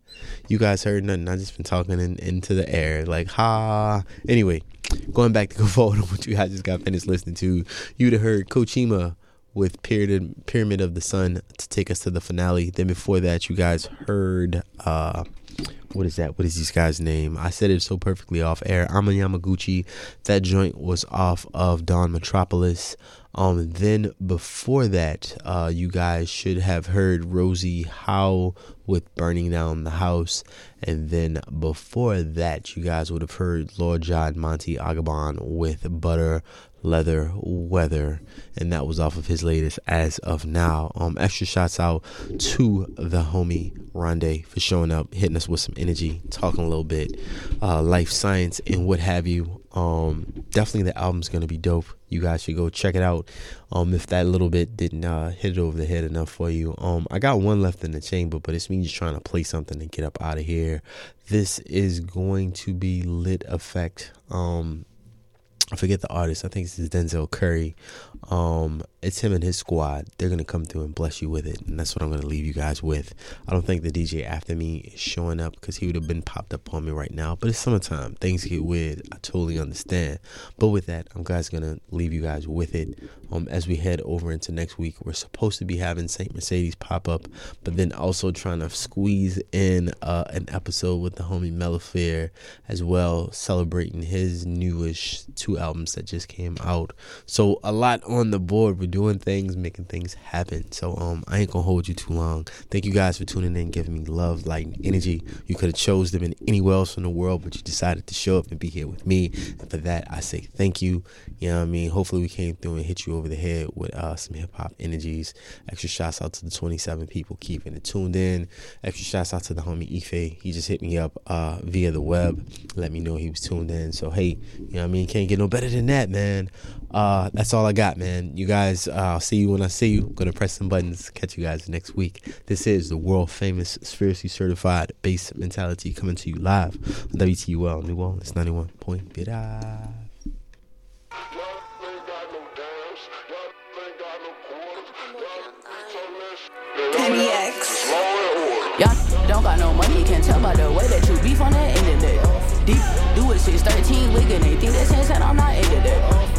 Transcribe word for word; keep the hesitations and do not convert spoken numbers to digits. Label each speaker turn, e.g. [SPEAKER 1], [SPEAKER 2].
[SPEAKER 1] You guys heard nothing. I just been talking in, into the air. Like, ha. Anyway, going back to go forward on what you guys just got finished listening to. You'd have heard Kochima with Pyramid, Pyramid of the Sun to take us to the finale. Then before that, you guys heard... Uh, What is that? What is this guy's name? I said it so perfectly off air. Ama Yamaguchi. That joint was off of Dawn Metropolis. Um, then before that, uh, you guys should have heard Rosie Howe with Burning Down the House. And then before that, you guys would have heard Lord John Monty Agabon with Butter Leather Weather, and that was off of his latest As of Now. Um, extra shots out to the homie Rondé for showing up, hitting us with some energy, talking a little bit, uh, life science and what have you. Um, definitely the album's gonna be dope. You guys should go check it out. Um, if that little bit didn't uh, hit it over the head enough for you. Um, I got one left in the chamber, but it's me just trying to play something and get up out of here. This is going to be Lit Effect. Um. I forget the artist. I think this is Denzel Curry. Um, it's him and his squad. They're going to come through and bless you with it. And that's what I'm going to leave you guys with. I don't think the D J after me is showing up because he would have been popped up on me right now. But it's summertime. Things get weird. I totally understand. But with that, I'm guys going to leave you guys with it. Um, as we head over into next week, we're supposed to be having Saint Mercedes pop up. But then also trying to squeeze in uh, an episode with the homie Melifair as well. Celebrating his newish two albums that just came out. So a lot on the board. We're doing things, making things happen. So um I ain't gonna hold you too long. Thank you guys for tuning in, giving me love, light, and energy. You could have chose them in anywhere else in the world, but you decided to show up and be here with me, and for that I say thank you. You know what I mean? Hopefully we came through and hit you over the head with uh some hip-hop energies. Extra shouts out to the twenty-seven people keeping it tuned in. Extra shouts out to the homie Ife. He just hit me up uh via the web, let me know he was tuned in. So hey, you know what I mean? Can't get no better than that, man. Uh, that's all I got, man. You guys, uh, I'll see you when I see you. I'm going to press some buttons. Catch you guys next week. This is the world famous Spherically Certified Bass Mentality coming to you live on W T U L New Orleans ninety-one point five.
[SPEAKER 2] Kenny X. Y'all don't got no money, can't tell by the way that you beef on the internet. Deep, do it since thirteen, wiggin', they think that sense that I'm not into that.